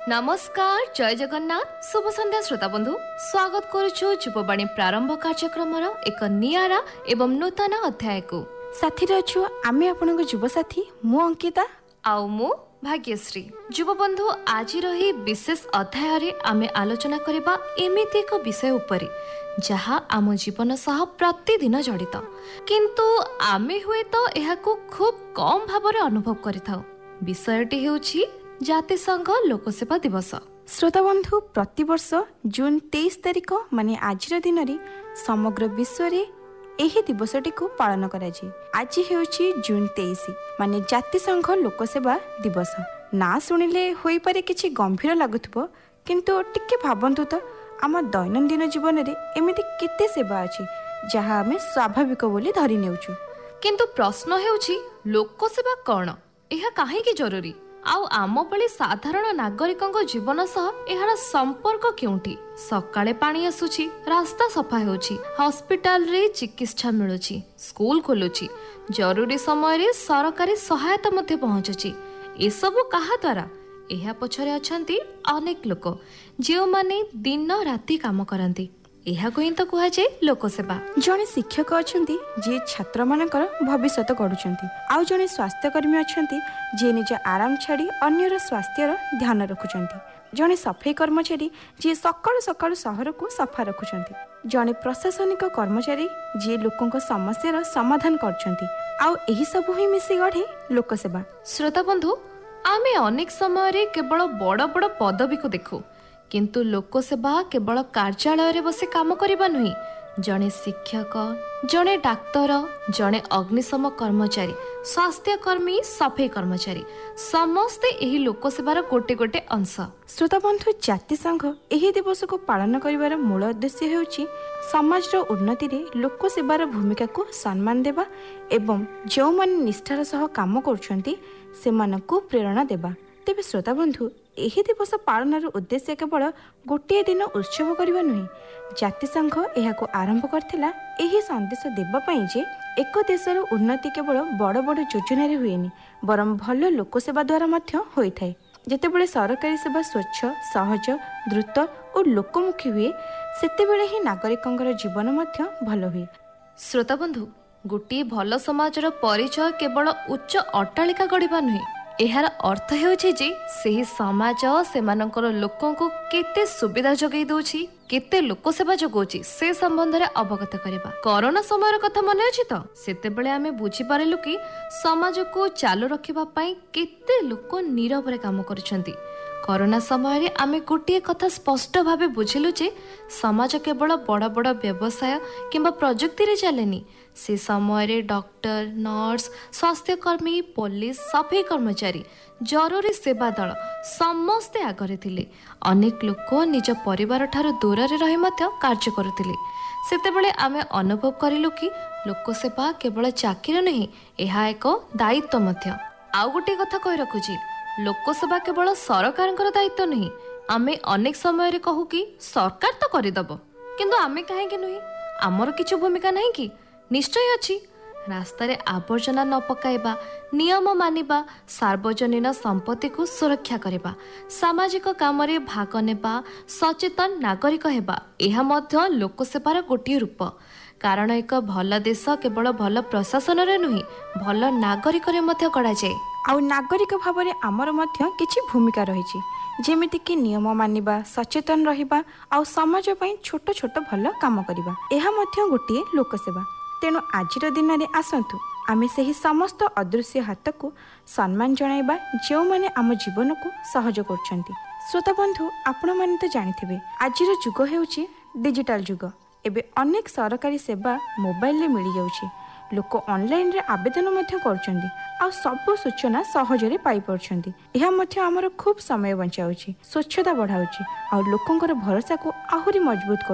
नमस्कार जय जगन्नाथ शुभ संध्या श्रोता बंधु स्वागत करुछु युववाणी प्रारंभ कार्यक्रम एक नियारा एवं नूतन अध्याय को साथी अच्छु आमे आपनक युव साथी मु अंकिता आउ मु भाग्यश्री। युव बंधु आज रही विशेष अध्याय रे आमे आलोचना करिबा एमिति एक विषय उपरि जहा आम जीवन सह प्रतिदिन जड़ित किंतु आमे हुए तो एहाकू खूब कम भाव अनुभव करिथाउ। विषयटी हेउछि जातिसंघ लोकसेवा दिवस। श्रोता बंधु प्रतिवर्ष जून 23 तारिख माने आज दिन रे समग्र विश्व रे एही दिवसटी को पालन करा जाय। आज हेउछि जून 23 माने जातिसंघ लोकसेवा दिवस। ना सुनिले होई पारे किछि गंभीर लागुथबो किंतु टिके भाबंतु तो आम दैनंदिन जीवन रे एमिति केते सेवा अछि जहा हमें स्वाभाविक बोली धरि नेउछु। किंतु प्रश्न हेउछि लोकसेवा कोन एहा काहे की जरूरी आउ आम भली साधारण नागरिकों जीवन सह एहार संपर्क केउंठी। सकाळे पानी आसुछि, रास्ता सफा हेउछि, हॉस्पिटल रे चिकित्सा मिलुछि, स्कूल खोलुछि, जरूरी समय रे सरकारी सहायता मध्ये पहुंचुछि। ए सब कहा द्वारा एहा पछरे अछंती अनेक लोक जे माने दिन राति काम करंती। एहा कोइन तो कुहा जे लोकसेवा। जने शिक्षक अछंती जे छात्र मानकर भविष्यत गढुछंती आउ जने स्वास्थ्य कर्मी अछंती जे निज आराम छाड़ी अन्यर स्वास्थ्यर ध्यान रखुछंती। जने सफाई कर्मचारी जे सकाळु सकाळु शहर को सफा रखुछंती। जने प्रशासनिक कर्मचारी जे लोकंक समस्यार समाधान करछंती आउ एही सब ही मिसी गढे लोकसेवा। श्रोता बंधु आमे अनेक समय रे केवल बड़ बड़ पदवी को देखु किंतु लोकसेवा केवल कार्यालय रे बसे काम करिबा नुही। जने शिक्षक, जने डाक्तर, जने अग्निशम कर्मचारी, स्वास्थ्य कर्मी, सफाई कर्मचारी समस्ते एही लोकसेवार गोटे गोटे अंश। श्रोता बंधु जातिसंघ एही दिवस को पालन करिवार मूल उद्देश्य हेउछि समाज रो उन्नति रे लोकसेवार भूमिका को सम्मान देबा एवं जो मन निष्ठार सह काम करछंती सेमानकु प्रेरणा देबा। तेबे श्रोता बंधु एही दिवस पालनर उद्देश्य केवल गोटे दिन उत्सव करबा नुहे। जातिसंघ एहाको आरंभ करथिला एही संदेश देबा पई जे एक देशर उन्नति केवल बड़ बड़ योजना रे हुएनी बरम भल लोकसेवा द्वारा मध्य होई थाए। जेतेबेले सरकारी सेवा स्वच्छ, सहज, द्रुत और लोकमुखी हुए सेतेबेले ही नागरिकंकर जीवन मध्य भल हुए। श्रोता बंधु गोटे भल समाजर परिचय केवल उच्च अट्टालिका गढ़िबा नुहे। एहार अर्थ हेउछि जे सेही समाज सेमानकर लोकों को केते सुविधा जगै दोछि, केते लोकसेवा जगौछि से संबंध रे अवगत करिबा। कोरोना समय कथा मन अछि त सेतेबेले आमे बुझी पारेलु कि समाज को चालू रखिबा पई केते लोक नीरव रे काम करछंती। कोरोना समय रे आमे गोटे कथा स्पष्ट भावे बुझिलु जे समाज केवल बड़ बड़ व्यवसाय किंबा प्रजुक्ति रे चलेनी। से समय रे डॉक्टर, नर्स, स्वास्थ्य कर्मी, पुलिस, सफाई कर्मचारी, जरूरी सेवा दल समस्ते आगरे थिले। अनेक लोक निज परिवार ठारू दूर रे रही मध्य कार्य करुथिले। सेतेबेले आमे अनुभव करिलु कि लोकसेवा केवल चाकरी नहीं, एहा एक दायित्व मध्य। आउ गोटे कथा कहि रखुची लोकसेवा केवल सरकारଙ୍କର दायित्व नहीं। आमे अनेक समय रे कहू कि सरकार तो करिदब किंतु आमे काहे कि नहीं, हमर किछु भूमिका नहीं कि निश्चय अछि। रास्ता रे आवर्जना न पकाइबा, नियम मानिबा, सार्वजनिक संपत्ति को सुरक्षा करिबा, सामाजिक काम रे भाग नेबा, सचेतन नागरिक हेबा एहा मध्य लोकसेवार गोटे रूप। कारण एक भल देश केवल भल प्रशासन रे नुही भल नागरिक रे मध्य गढ़ा जाए। आउ नागरिक भाव में आमर मध्य किछि भूमिका रही जेमिति कि नियम मानिबा, सचेतन रहिबा आउ समाज पई छोट छोट भल काम करिबा एहा मध्य गोटे लोकसेवा। तेणु आजिर दिन रे आसंतु आमे सेही समस्त अदृश्य हाथ को सम्मान जणाइबा जो माने आम जीवन को सहज करछंती। श्रोता बंधु आपण माने तो जानिथिबे आजिर जुग हेउची डिजिटल जुग। एबे अनेक सरकारी सेवा मोबाइल रे मिली जाउची। लोक ऑनलाइन रे आवेदन मध्य करछंती आ सब सूचना सहज रे पाई परछंती। एहा मध्य हमर खूब समय बचाउची, स्वच्छता बढ़ाउची और लोकंकर भरोसा को आहुरी मजबूत